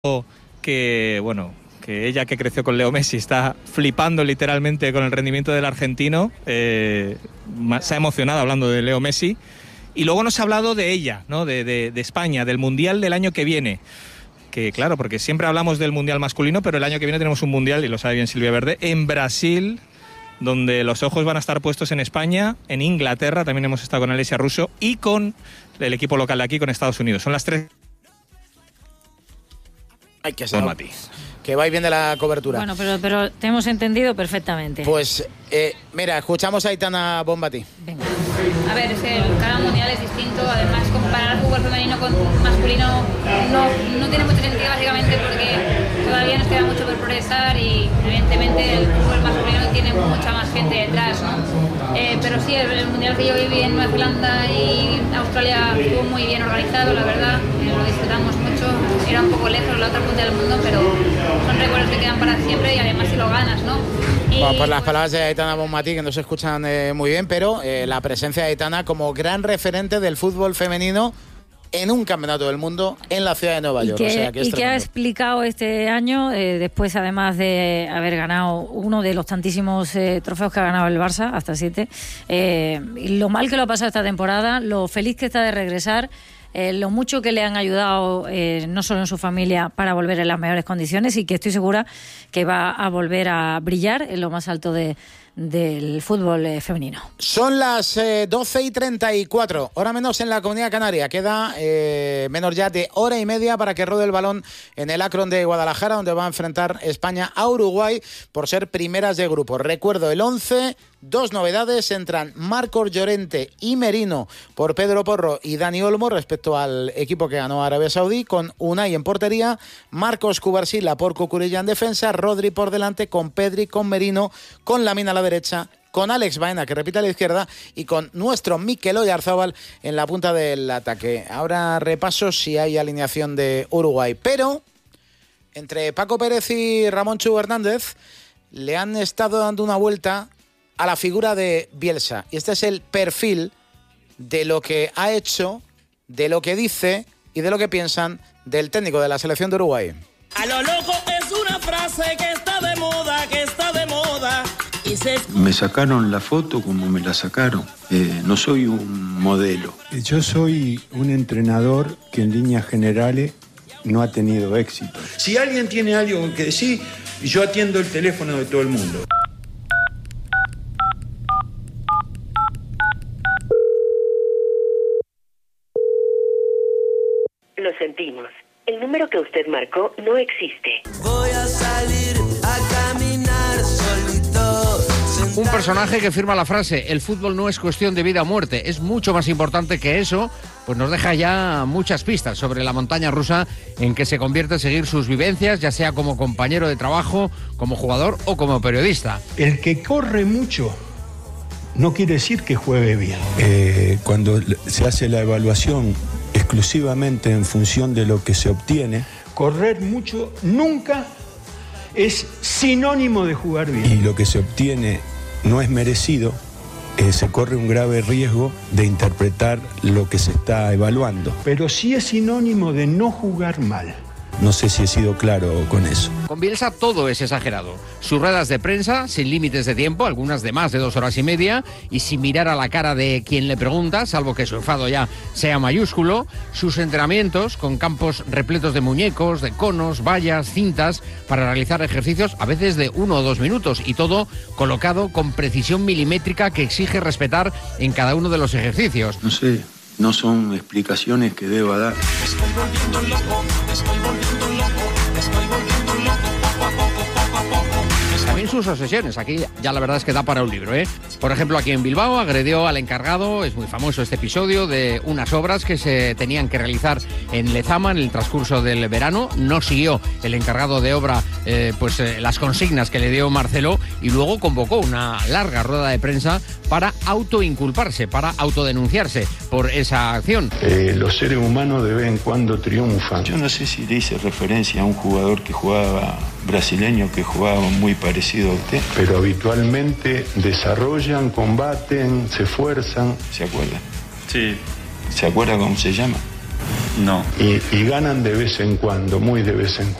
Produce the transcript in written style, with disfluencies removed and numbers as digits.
que, bueno, que ella, que creció con Leo Messi, está flipando literalmente con el rendimiento del argentino. Se ha emocionado hablando de Leo Messi. Y luego nos ha hablado de ella, ¿no? de España, del Mundial del año que viene. Que claro, porque siempre hablamos del Mundial masculino, pero el año que viene tenemos un Mundial, y lo sabe bien Silvia Verde, en Brasil, donde los ojos van a estar puestos en España, en Inglaterra, también hemos estado con Alessia Russo, y con el equipo local de aquí, con Estados Unidos. Son las 3. Hay que ser que vais bien de la cobertura. Bueno, pero te hemos entendido perfectamente. Pues, mira, escuchamos a Aitana Bonmatí. Venga. A ver, es que cada mundial es distinto. Además, comparar el fútbol femenino con masculino no tiene mucho sentido, básicamente porque todavía nos queda mucho por progresar y, evidentemente, el fútbol masculino tiene mucha más gente detrás, ¿no? Pero sí, el mundial que yo viví en Nueva Zelanda y Australia estuvo muy bien organizado, la verdad. Lo disfrutamos mucho. Era un poco lejos, la otra punta del mundo, pero son recuerdos que quedan para siempre y además si lo ganas, ¿no? Bueno, pues las palabras de Aitana Bonmatí, que no se escuchan muy bien, pero la presencia de Aitana como gran referente del fútbol femenino en un campeonato del mundo en la ciudad de Nueva York. Y que ha explicado este año, después además de haber ganado uno de los tantísimos trofeos que ha ganado el Barça, hasta 7, lo mal que lo ha pasado esta temporada, lo feliz que está de regresar, lo mucho que le han ayudado no solo en su familia para volver en las mejores condiciones, y que estoy segura que va a volver a brillar en lo más alto del fútbol femenino. Son las 12:34, hora menos en la Comunidad Canaria. Queda menos ya de hora y media para que rode el balón en el Akron de Guadalajara, donde va a enfrentar España a Uruguay por ser primeras de grupo. Recuerdo el 11, dos novedades: entran Marcos Llorente y Merino por Pedro Porro y Dani Olmo respecto al equipo que ganó Arabia Saudí, con Unai en portería, Marcos Cubarsila por Cucurella en defensa, Rodri por delante, con Pedri, con Merino, con Lamine a la derecha, con Alex Baena, que repite a la izquierda, y con nuestro Mikel Oyarzabal en la punta del ataque. Ahora repaso si hay alineación de Uruguay, pero entre Paco Pérez y Ramón Chu Hernández le han estado dando una vuelta a la figura de Bielsa, y este es el perfil de lo que ha hecho, de lo que dice y de lo que piensan del técnico de la selección de Uruguay. A lo loco es una frase que está de moda, Me sacaron la foto como me la sacaron. No soy un modelo. Yo soy un entrenador que en líneas generales no ha tenido éxito. Si alguien tiene algo que decir, yo atiendo el teléfono de todo el mundo. Lo sentimos. El número que usted marcó no existe. Voy a salir a caminar solito. Un personaje que firma la frase: el fútbol no es cuestión de vida o muerte, es mucho más importante que eso, pues nos deja ya muchas pistas sobre la montaña rusa en que se convierte seguir sus vivencias, ya sea como compañero de trabajo, como jugador o como periodista. El que corre mucho no quiere decir que juegue bien. Cuando se hace la evaluación exclusivamente en función de lo que se obtiene, correr mucho nunca es sinónimo de jugar bien. Y lo que se obtiene no es merecido, se corre un grave riesgo de interpretar lo que se está evaluando. Pero sí es sinónimo de no jugar mal. No sé si he sido claro con eso. Con Bielsa todo es exagerado. Sus ruedas de prensa, sin límites de tiempo, algunas de más de 2 horas y media, y sin mirar a la cara de quien le pregunta, salvo que su enfado ya sea mayúsculo. Sus entrenamientos, con campos repletos de muñecos, de conos, vallas, cintas, para realizar ejercicios a veces de 1 o 2 minutos, y todo colocado con precisión milimétrica que exige respetar en cada uno de los ejercicios. No sé. No son explicaciones que deba dar. Estoy volviendo loco, estoy volviendo loco, estoy volviendo loco, poco a poco, poco a poco. También sus obsesiones, aquí ya la verdad es que da para un libro, ¿eh? Por ejemplo, aquí en Bilbao agredió al encargado, es muy famoso este episodio, de unas obras que se tenían que realizar en Lezama en el transcurso del verano. No siguió el encargado de obra las consignas que le dio Marcelo, y luego convocó una larga rueda de prensa para autoinculparse, para autodenunciarse por esa acción. Los seres humanos de vez en cuando triunfan. Yo no sé si le hice referencia a un jugador que jugaba, brasileño, que jugaba muy parecido a usted. Pero habitualmente desarrollan, combaten, se esfuerzan. ¿Se acuerda? Sí. ¿Se acuerda cómo se llama? No. Y ganan de vez en cuando, muy de vez en cuando.